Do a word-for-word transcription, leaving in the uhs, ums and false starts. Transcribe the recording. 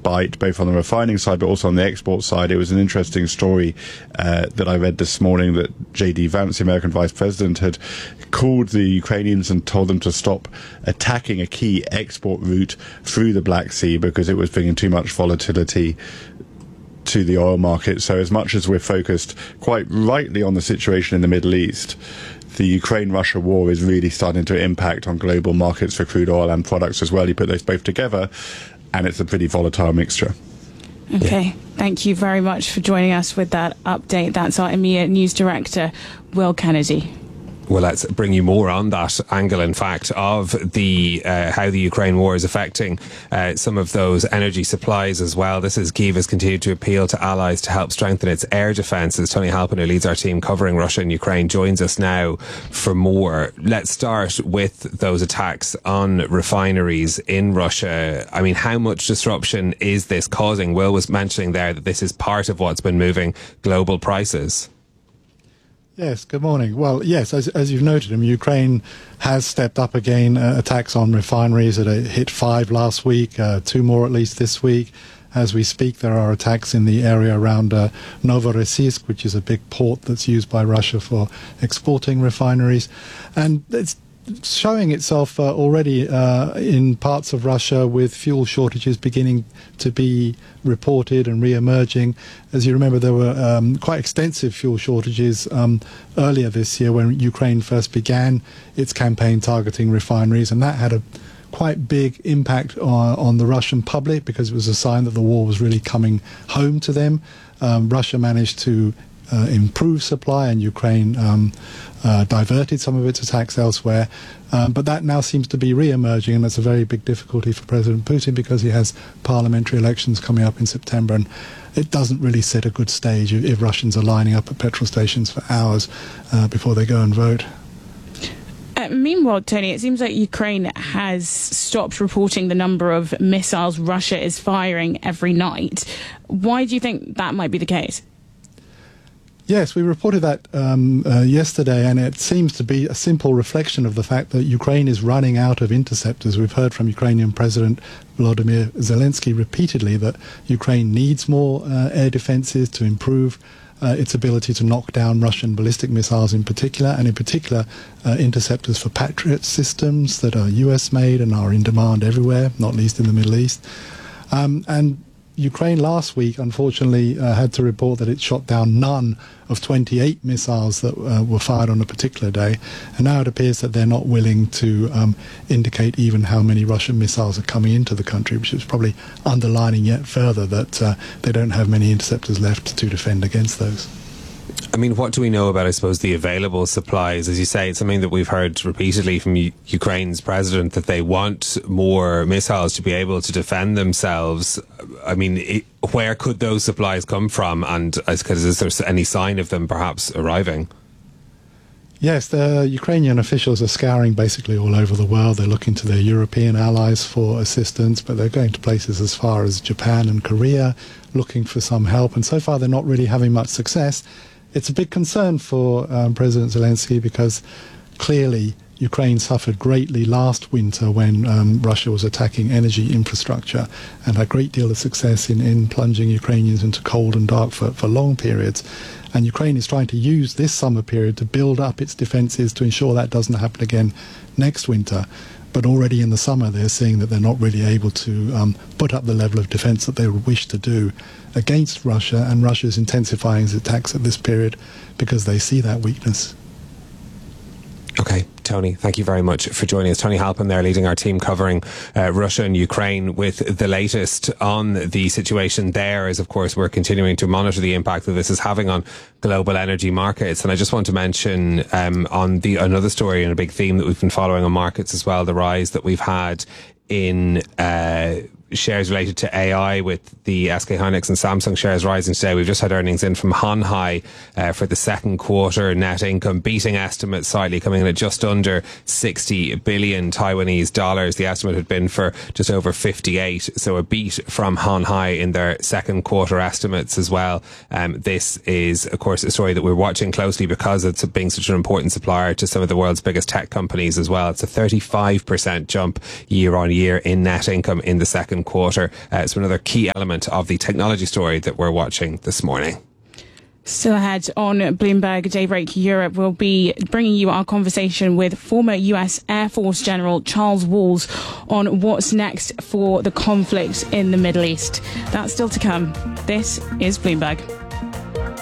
bite, both on the refining side but also on the export side. It was an interesting story uh, that I read this morning that J D Vance, the American Vice President, had called the Ukrainians and told them to stop attacking a key export route through the Black Sea because it was bringing too much volatility to the oil market. So as much as we're focused quite rightly on the situation in the Middle East, the Ukraine-Russia war is really starting to impact on global markets for crude oil and products as well. You put those both together, and it's a pretty volatile mixture. Okay, yeah. Thank you very much for joining us with that update. That's our EMEA News Director, Will Kennedy. Well, let's bring you more on that angle, in fact, of the uh, how the Ukraine war is affecting uh, some of those energy supplies as well. This is Kyiv has continued to appeal to allies to help strengthen its air defences. Tony Halpin, who leads our team covering Russia and Ukraine, joins us now for more. Let's start with those attacks on refineries in Russia. I mean, how much disruption is this causing? Will was mentioning there that this is part of what's been moving global prices. Yes, good morning. Well, yes, as, as you've noted, I mean, Ukraine has stepped up again, uh, attacks on refineries that hit five last week, uh, two more at least this week. As we speak, there are attacks in the area around uh, Novorossiysk, which is a big port that's used by Russia for exporting refineries. And it's showing itself uh, already uh, in parts of Russia, with fuel shortages beginning to be reported and re-emerging. As you remember, there were um, quite extensive fuel shortages um, earlier this year when Ukraine first began its campaign targeting refineries, and that had a quite big impact on, on the Russian public because it was a sign that the war was really coming home to them. Um, Russia managed to uh, improve supply, and Ukraine um, Uh, diverted some of its attacks elsewhere, um, but that now seems to be re-emerging, and that's a very big difficulty for President Putin because he has parliamentary elections coming up in September, and it doesn't really set a good stage if, if Russians are lining up at petrol stations for hours uh, before they go and vote. Uh, meanwhile, Tony, it seems like Ukraine has stopped reporting the number of missiles Russia is firing every night. Why do you think that might be the case? Yes, we reported that um, uh, yesterday, and it seems to be a simple reflection of the fact that Ukraine is running out of interceptors. We've heard from Ukrainian President Volodymyr Zelensky repeatedly that Ukraine needs more uh, air defenses to improve uh, its ability to knock down Russian ballistic missiles in particular, and in particular uh, interceptors for Patriot systems that are U S-made and are in demand everywhere, not least in the Middle East. Um, and Ukraine last week, unfortunately, uh, had to report that it shot down none of twenty-eight missiles that uh, were fired on a particular day. And now it appears that they're not willing to um, indicate even how many Russian missiles are coming into the country, which is probably underlining yet further that uh, they don't have many interceptors left to defend against those. I mean, what do we know about, I suppose, the available supplies? As you say, it's something that we've heard repeatedly from U- Ukraine's president, that they want more missiles to be able to defend themselves. I mean, it, where could those supplies come from? And is there any sign of them perhaps arriving? Yes, the Ukrainian officials are scouring basically all over the world. They're looking to their European allies for assistance, but they're going to places as far as Japan and Korea, looking for some help. And so far, they're not really having much success. It's a big concern for um, President Zelensky because clearly Ukraine suffered greatly last winter when um, Russia was attacking energy infrastructure and had a great deal of success in, in plunging Ukrainians into cold and dark for, for long periods. And Ukraine is trying to use this summer period to build up its defences to ensure that doesn't happen again next winter. But already in the summer, they're seeing that they're not really able to um, put up the level of defence that they would wish to do against Russia, and Russia is intensifying its attacks at this period because they see that weakness. Okay, Tony, thank you very much for joining us. Tony Halpin there, leading our team covering uh, Russia and Ukraine with the latest on the situation there, as of course we're continuing to monitor the impact that this is having on global energy markets. And I just want to mention um, on the another story and a big theme that we've been following on markets as well, the rise that we've had in uh shares related to A I, with the S K Hynix and Samsung shares rising today. We've just had earnings in from Hon Hai uh, for the second quarter, net income beating estimates slightly, coming in at just under sixty billion Taiwanese dollars. The estimate had been for just over fifty-eight, so a beat from Hon Hai in their second quarter estimates as well. Um, this is, of course, a story that we're watching closely because it's being such an important supplier to some of the world's biggest tech companies as well. It's a thirty-five percent jump year on year in net income in the second second quarter. Uh, so another key element of the technology story that we're watching this morning. Still ahead on Bloomberg Daybreak Europe, we'll be bringing you our conversation with former U S Air Force General Charles Walls on what's next for the conflict in the Middle East. That's still to come. This is Bloomberg.